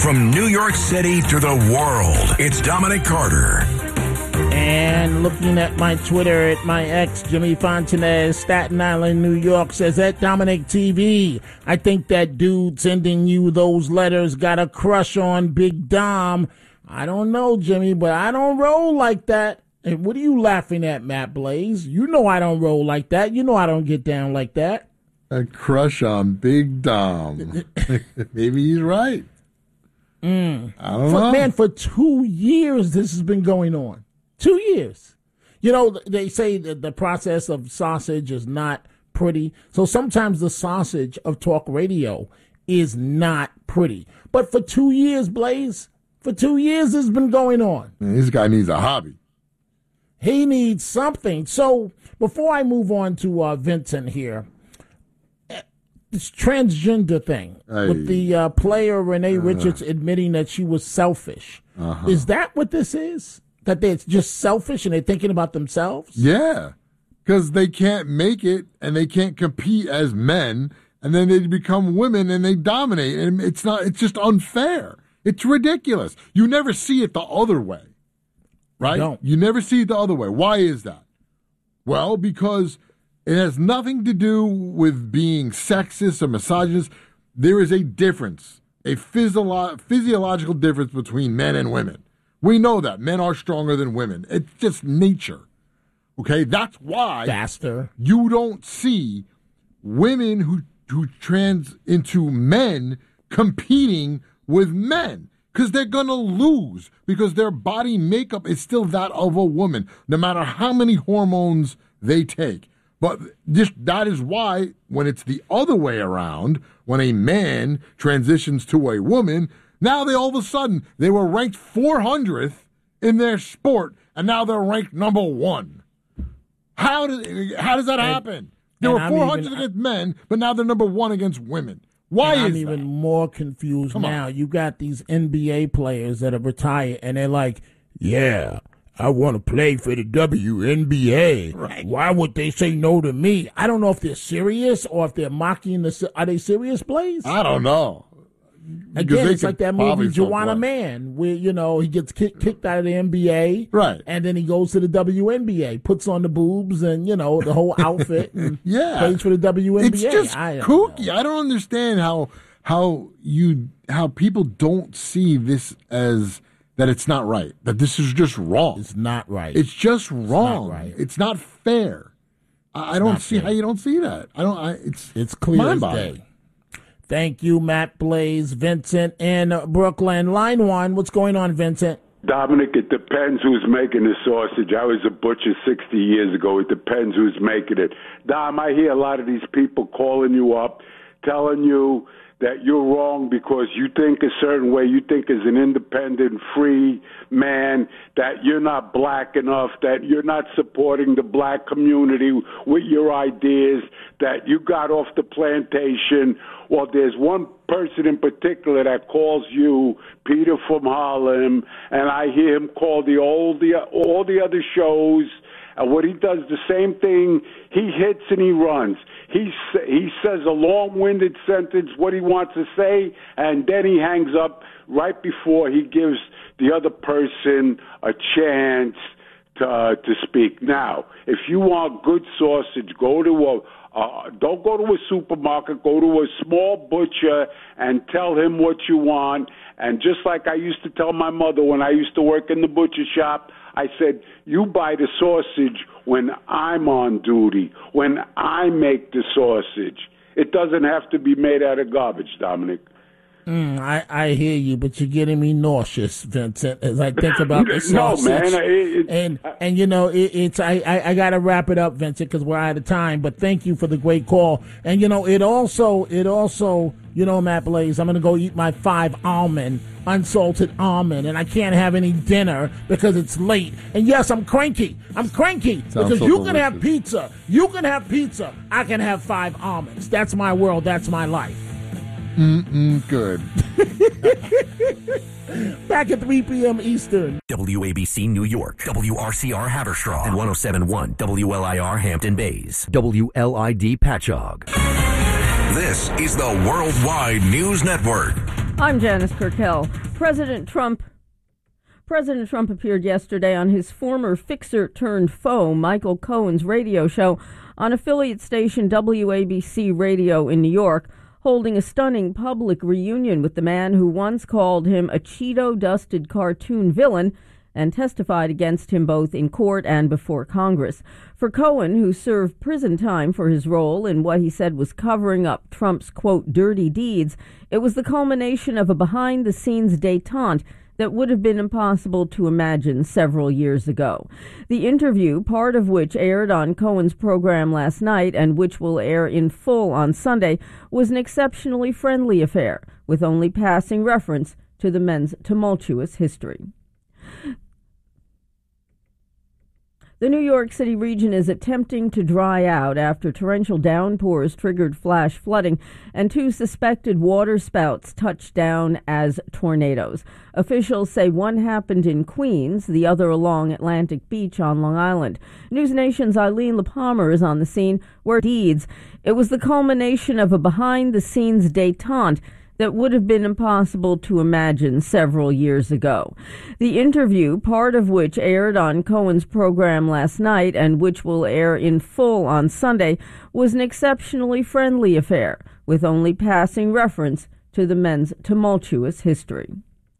From New York City to the world, it's Dominic Carter. And looking at my Twitter, at my ex, Jimmy Fontanez, Staten Island, New York, says, at Dominic TV, I think that dude sending you those letters got a crush on Big Dom. I don't know, Jimmy, but I don't roll like that. And what are you laughing at, Matt Blaze? You know I don't roll like that. You know I don't get down like that. A crush on Big Dom. Maybe he's right. I don't know. Man, for 2 years this has been going on. 2 years. You know, they say that the process of sausage is not pretty. So sometimes the sausage of talk radio is not pretty. But for 2 years, Blaze, for 2 years it's been going on. Man, this guy needs a hobby. He needs something. So before I move on to Vincent here, this transgender thing with the player Renee Richards admitting that she was selfish. Is that what this is? That they're just selfish and they're thinking about themselves? Yeah, because they can't make it and they can't compete as men, and then they become women and they dominate. And it's just unfair. It's ridiculous. You never see it the other way, right? You never see it the other way. Why is that? Well, because it has nothing to do with being sexist or misogynist. There is a difference, a physiological difference between men and women. We know that. Men are stronger than women. It's just nature. Okay? That's why faster. You don't see women who trans into men competing with men, because they're going to lose, because their body makeup is still that of a woman, no matter how many hormones they take. But that is why when it's the other way around, when a man transitions to a woman, now all of a sudden, they were ranked 400th in their sport, and now they're ranked number 1. How does that happen? They were 400 against men, but now they're number 1 against women. Why is that? I'm even more confused now. You got these NBA players that are retired, and they're like, yeah, I want to play for the WNBA. Right. Why would they say no to me? I don't know if they're serious or if they're mocking Are they serious, Blaze? I don't know. Again, it's like that movie Joanna Man, where, he gets kicked out of the NBA. Right. And then he goes to the WNBA, puts on the boobs and, the whole outfit. And plays for the WNBA. It's just kooky. I don't understand how people don't see this as that it's not right. That this is just wrong. It's not right. It's just wrong. It's not right. It's not fair. I don't see how you don't see that. It's clear as day. Thank you, Matt Blaze. Vincent in Brooklyn. Line 1, what's going on, Vincent? Dominic, it depends who's making the sausage. I was a butcher 60 years ago. It depends who's making it. Dom, I hear a lot of these people calling you up, telling you that you're wrong because you think a certain way, you think as an independent, free man, that you're not black enough, that you're not supporting the black community with your ideas, that you got off the plantation. Well, there's one person in particular that calls you, Peter from Harlem, and I hear him call all the other shows. And what he does, the same thing, he hits and he runs. He says a long-winded sentence, what he wants to say, and then he hangs up right before he gives the other person a chance to speak. Now, if you want good sausage, don't go to a supermarket, go to a small butcher and tell him what you want. And just like I used to tell my mother when I used to work in the butcher shop, I said, you buy the sausage when I'm on duty, when I make the sausage. It doesn't have to be made out of garbage, Dominic. I hear you, but you're getting me nauseous, Vincent, as I think about the sausage. No, man. I got to wrap it up, Vincent, because we're out of time. But thank you for the great call. And it also, Matt Blaze, I'm going to go eat my 5 unsalted almond, and I can't have any dinner because it's late. And yes, I'm cranky. Because you can have pizza. You can have pizza. I can have 5 almonds. That's my world. That's my life. Good. Back at 3 p.m. Eastern. WABC New York, WRCR Haverstraw, and 107.1 WLIR Hampton Bays, WLID Patchogue. This is the Worldwide News Network. I'm Janice Kirkell. President Trump appeared yesterday on his former fixer-turned-foe, Michael Cohen's radio show on affiliate station WABC Radio in New York, holding a stunning public reunion with the man who once called him a Cheeto-dusted cartoon villain and testified against him both in court and before Congress. For Cohen, who served prison time for his role in what he said was covering up Trump's, quote, dirty deeds, it was the culmination of a behind-the-scenes détente that would have been impossible to imagine several years ago. The interview, part of which aired on Cohen's program last night and which will air in full on Sunday, was an exceptionally friendly affair, with only passing reference to the men's tumultuous history. The New York City region is attempting to dry out after torrential downpours triggered flash flooding and two suspected waterspouts touched down as tornadoes. Officials say one happened in Queens, the other along Atlantic Beach on Long Island. News Nation's Eileen LaPalmer is on the scene where deeds. It was the culmination of a behind-the-scenes détente that would have been impossible to imagine several years ago. The interview, part of which aired on Cohen's program last night and which will air in full on Sunday, was an exceptionally friendly affair, with only passing reference to the men's tumultuous history.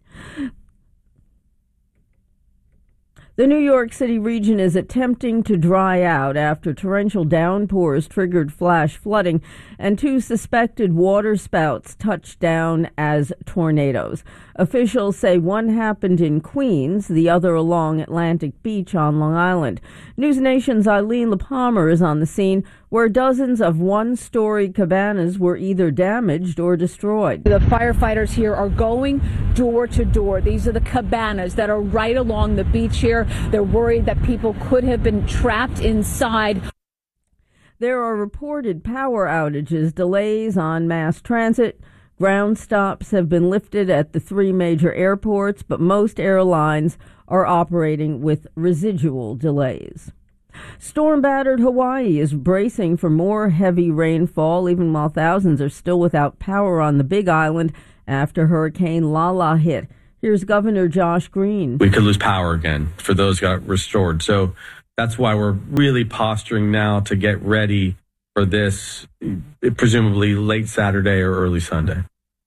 The New York City region is attempting to dry out after torrential downpours triggered flash flooding and two suspected waterspouts touched down as tornadoes. Officials say one happened in Queens, the other along Atlantic Beach on Long Island. News Nation's Eileen LaPalmer is on the scene where dozens of one-story cabanas were either damaged or destroyed. The firefighters here are going door to door. These are the cabanas that are right along the beach here. They're worried that people could have been trapped inside. There are reported power outages, delays on mass transit. Ground stops have been lifted at the three major airports, but most airlines are operating with residual delays. Storm-battered Hawaii is bracing for more heavy rainfall, even while thousands are still without power on the Big Island after Hurricane Lala hit. Here's Governor Josh Green. We could lose power again for those who got restored. So that's why we're really posturing now to get ready for this, presumably late Saturday or early Sunday.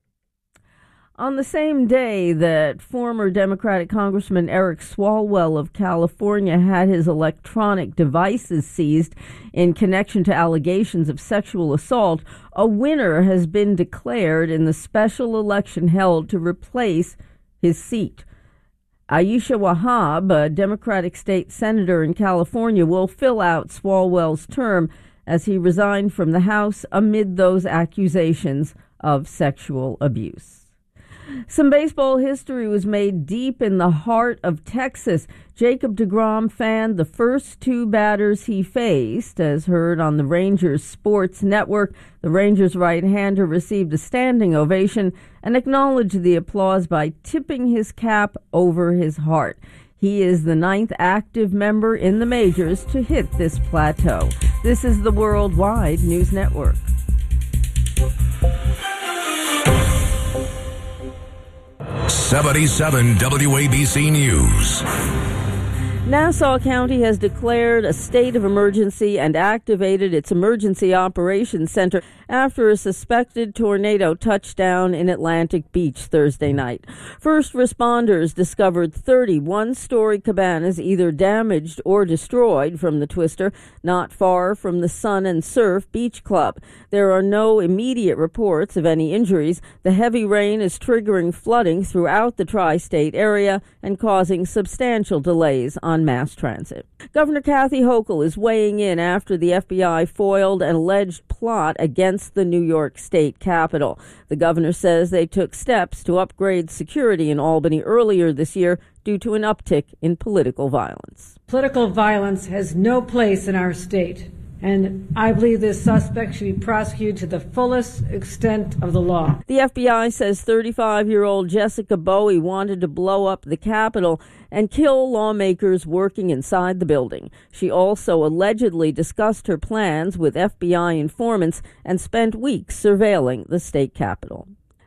On the same day that former Democratic Congressman Eric Swalwell of California had his electronic devices seized in connection to allegations of sexual assault, a winner has been declared in the special election held to replace his seat. Aisha Wahab, a Democratic state senator in California, will fill out Swalwell's term as he resigned from the House amid those accusations of sexual abuse. Some baseball history was made deep in the heart of Texas. Jacob deGrom fanned the first two batters he faced. As heard on the Rangers Sports Network, the Rangers right-hander received a standing ovation and acknowledged the applause by tipping his cap over his heart. He is the 9th active member in the majors to hit this plateau. This is the Worldwide News Network. '77 WABC News. Nassau County has declared a state of emergency and activated its Emergency Operations Center after a suspected tornado touched down in Atlantic Beach Thursday night. First responders discovered 30 one-story cabanas either damaged or destroyed from the twister, not far from the Sun and Surf Beach Club. There are no immediate reports of any injuries. The heavy rain is triggering flooding throughout the tri-state area and causing substantial delays on mass transit. Governor Kathy Hochul is weighing in after the FBI foiled an alleged plot against the New York State Capitol. The governor says they took steps to upgrade security in Albany earlier this year due to an uptick in political violence. Political violence has no place in our state, and I believe this suspect should be prosecuted to the fullest extent of the law. The FBI says 35-year-old Jessica Bowie wanted to blow up the Capitol and kill lawmakers working inside the building. She also allegedly discussed her plans with FBI informants and spent weeks surveilling the state capitol.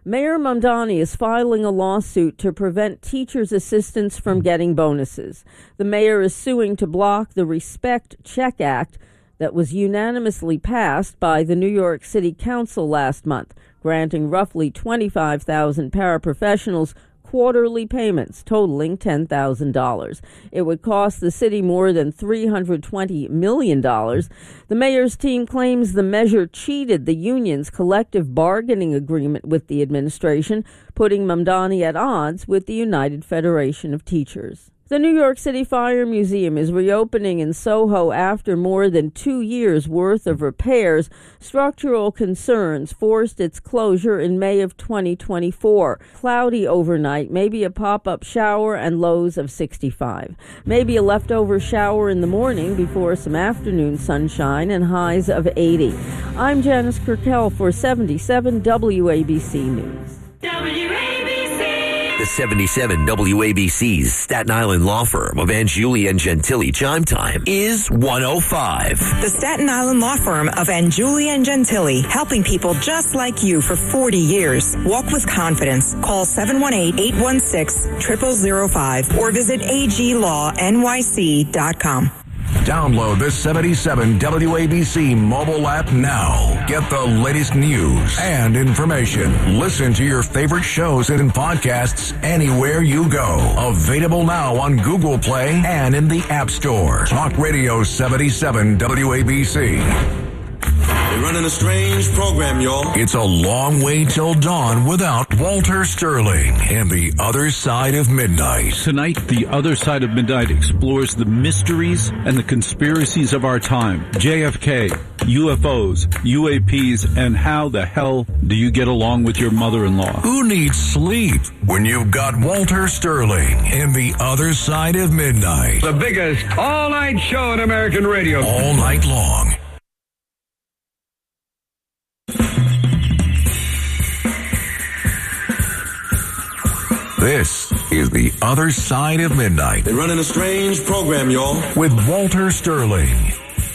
Mayor Mamdani is filing a lawsuit to prevent teachers' assistants from getting bonuses. The mayor is suing to block the Respect Check Act that was unanimously passed by the New York City Council last month, granting roughly 25,000 paraprofessionals quarterly payments totaling $10,000. It would cost the city more than $320 million. The mayor's team claims the measure cheated the union's collective bargaining agreement with the administration, putting Mamdani at odds with the United Federation of Teachers. The New York City Fire Museum is reopening in Soho after more than 2 years' worth of repairs. Structural concerns forced its closure in May of 2024. Cloudy overnight, maybe a pop-up shower and lows of 65. Maybe a leftover shower in the morning before some afternoon sunshine and highs of 80. I'm Janice Kirkell for 77 WABC News. The 77 WABC's Staten Island law firm of Anjuli and Gentili chime time is 105. The Staten Island law firm of Anjuli and Gentili, helping people just like you for 40 years. Walk with confidence. Call 718-816-0005 or visit aglawnyc.com. Download the 77 WABC mobile app now. Get the latest news and information. Listen to your favorite shows and podcasts anywhere you go. Available now on Google Play and in the App Store. Talk Radio 77 WABC. They're running a strange program, y'all. It's a long way till dawn without Walter Sterling and The Other Side of Midnight. Tonight, The Other Side of Midnight explores the mysteries and the conspiracies of our time. JFK, UFOs, UAPs, and how the hell do you get along with your mother-in-law? Who needs sleep when you've got Walter Sterling and The Other Side of Midnight? The biggest all-night show in American radio. All night long. This is The Other Side of Midnight. They're running a strange program, y'all. With Walter Sterling